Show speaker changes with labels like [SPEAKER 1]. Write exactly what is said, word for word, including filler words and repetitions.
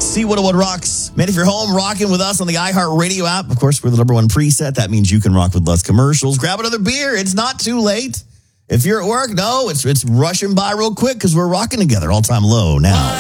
[SPEAKER 1] C one oh one Rocks. Man, if you're home rocking with us on the iHeartRadio app, of course, we're the number one preset. That means you can rock with less commercials. Grab another beer. It's not too late. If you're at work, no, it's, it's rushing by real quick because we're rocking together all time low now.